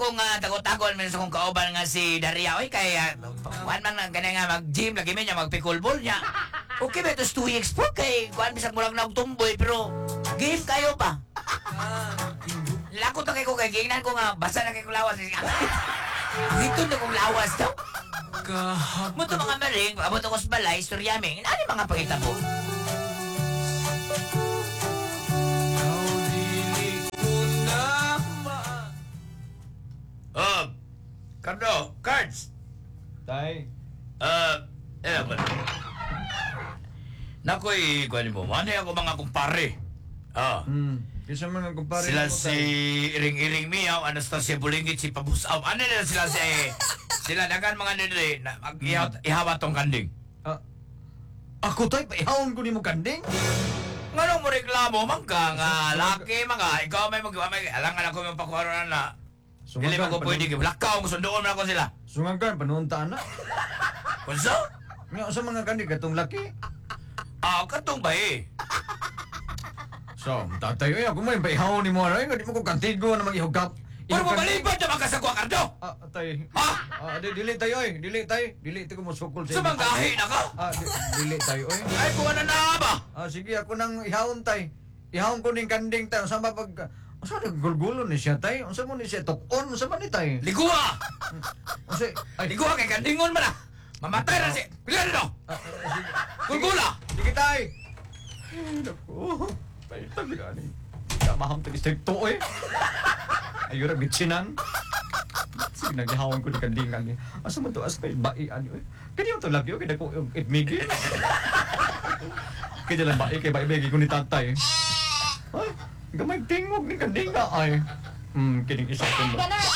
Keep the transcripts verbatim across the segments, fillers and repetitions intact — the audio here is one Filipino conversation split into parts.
akong uh, tago-tagon man sa kong kauban nga si Daria. Oy, kaya kuhan man nga ganyan nga mag-gym, lagi man niya mag-pickleball niya. Okay ba, ito two weeks po kay kuhan bisag mo lang na tumboy, pero game kayo pa. Lakot na kay ko kay gingnan ko nga, basa na kay ko lawas. Dito na kong lawas daw. Kahapon. Muto mga maring, abot ako sa balay, istoryaming, ano mga pangita mo? Oh, Cardo, cards. Tay. Uh, eh, ba? Nakoy, kuhanin mo, ano ako mga kumpare? Ah, Hmm. Kisa man ang kumpare sila mo, si tay. Iring-Iring Miyaw, Anastasia Bulingit, si Pabusaw. Ano nila sila si... Sila nagan mga nila na mag-ihaw- ihawa tong kanding. Ah, ako tay, paihawon ko ni mo kanding. Ngano mo reklamo man ka nga laki mga ikaw may mag may alangan ako yung pakuharon na. Dili mo ko pwede kay lakaw mo sundoon man ako sila. Sungan panunta na. Kunso? Nga sa mga kanding katong laki. Ah, katong ba eh. So, tatay, ay ako mo yung paihawon ni mo. Ay, nga di mo ko kantigo na mag-ihugap. Pero mabalipad na magkasagwa Cardo. Ah, tay. Ha? Ah, di, dili tayo, ay. Dili tayo. Dili tayo mo sukol sa Sumanggahi na ka? Ah, di, dili tayo, ay. Ay, buwan na na ba? Ah, sige, ako nang ihawon tay. Ihawon ko ning kanding tay. Unsa ba pag... Unsa nagulgulo ni siya tay? Unsa mo ni siya tukon? Unsa man ni tay? Liguha! Unsa... Ay, Liguha kay kandingon man na. Mamatay na si... Pila na ah, ah, sige. Gulgula! Sige tay. Ay, naku. Ay, tabi na ni. Kamaham tayo sa ito, eh. Ayura, bitsinan. Sige, naghihawon ko ni kandingan ni. Asa mo to? Asa pa baian niyo, eh. Kaya yung to love you, kaya ko yung itmigi. Kaya lang bai, kaya bai-bagi ko ni tatay. Ay, gamay tingog ni kandinga, ay. Hmm, kining isa ko mo.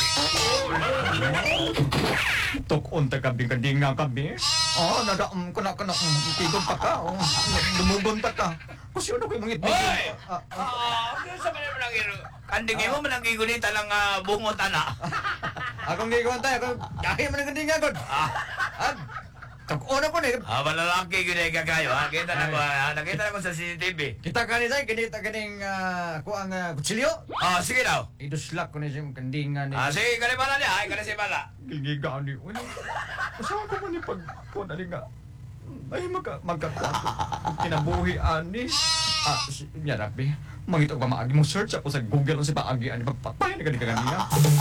Tukon ta kabi kandinga kabi. Oh, nada um kana kana um, tigod pa ka. Oh, dumugon pa ka. Kasi ano ko yung mga itmigi. Hoy! Ah, ah. Ah, ano sa mga mga iro? Kandingin mo man ang gigunita lang uh, bungot ana. Akong gigon tayo, akong gahi man ang kandinga god. Ah, Ah, tukon ako ni. ah malalaki gyud ay kakayo. Ha? Kita na ko, ha? Nakita na ko sa C C T V. Kita ka ni tay, kinita kaning uh, ko ang uh, kutsilyo. Ah, sige daw. Iduslak ko ni siyang kandinga ni. Ah, sige, kali bala niya. Ay, kali si bala. Gigiga ni. Uy. Usawa ko man ni pag ko na nga. Ay magka magka kinabuhi ani. Ah, si, ya Rabbi. Mangito ba maagi mo search ako sa Google ang si paagi ani pagpapay ni kanina kanina.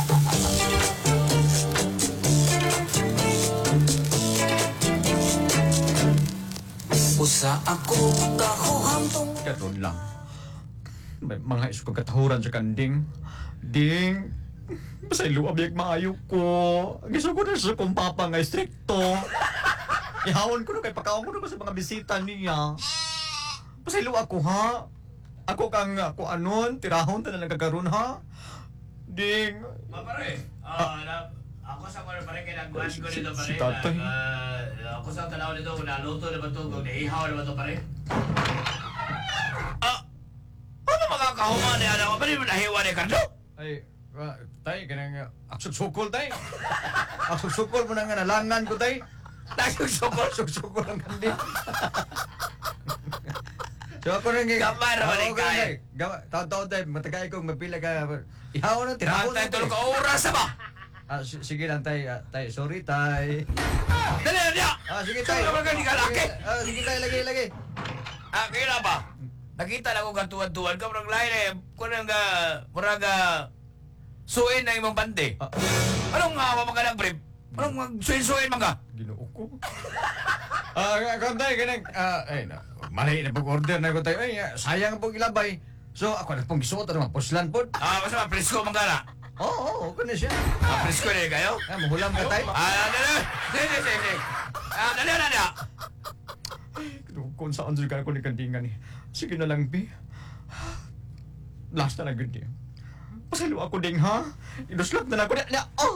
Usa ako kahuham tong Karon lang. May mga isu kong katahuran sa kanding. Ding, basta iluab yak maayo ko. Gusto ko na sa kong papa nga stricto. Ihawon ko na kay pakaon ko na sa mga bisita niya. Basta iluab ko ha. Ako kang ako anon, tirahon ta na nagkakaroon ha. Ding, Mapare, ah, na, ako sa mga pare kay nagkuhan ko Si- nito pare. si tatay. Nag, ah, ako sa tanaw nito kung naluto na ba ito, kung naihaw na ba ito pare. Ah, ano makakahuman niya na? Pwede mo nahiwa ni Cardo? ay, uh, tay, kanang aksuk-sukol tay. Aksuk-sukol mo na nga nalangan ko tay. Nagsugsukol. Aksuk-sukol ang kanding. So ako nang Gamay ra man kay. Taon-taon tayo, matagay kong mapila ka. Ihaw na, tiraho Tantay na. tulog ka oras na ba? Ah, s- sige lang tay, ah, tay, sorry tay. Dali na niya! Ah, sige tay. Saan ka ba ka laki? Ah, sige tay, lagi, lagi. Ah, kaya ba? Nakita na ko katuwan-tuwan ka, murag lain eh. Kung nga, murag ah, suin na imong bante. Ah, Anong nga uh, mga brief? Anong magsuin-suin man ka? ginoo ko. Ah, kung tay, kanang, ah, ay, na, mali na pag-order na ko tay. Ay, ah, sayang pong ilabay. So, ako na pong gisuot, ano, puslan po. Ah, basta presko man ka na. Oo, oh, oo, oh, kano siya. Ah, presko na kayo? Ah, mahulam ka tay. Ah, dali! Sige, sige, sige. Ah, dali na niya. Kung saan siya ako ni kandingan ni. Sige na lang, Bi. Last na lang yun niya. Pasalo ako ding, ha? Inuslap na lang ako niya. Oh!